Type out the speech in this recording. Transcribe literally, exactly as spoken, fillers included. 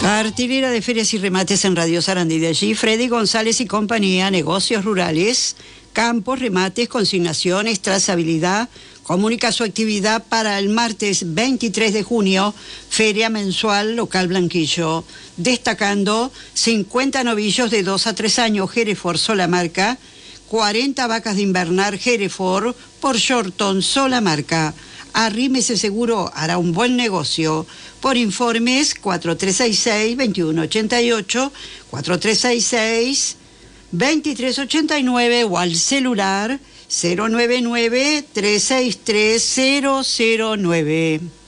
Cartelera de ferias y remates en Radio Sarandí. De allí, Freddy González y compañía, negocios rurales, campos, remates, consignaciones, trazabilidad. Comunica su actividad para el martes veintitrés de junio, feria mensual local Blanquillo. Destacando cincuenta novillos de dos a tres años, Hereford sola marca, cuarenta vacas de invernar Hereford por Shorton sola marca. Arrímese seguro, hará un buen negocio. Por informes, cuatro tres seis seis, dos uno ocho ocho, cuatro tres seis seis, dos tres ocho nueve o al celular cero nueve nueve, tres seis tres, cero cero nueve.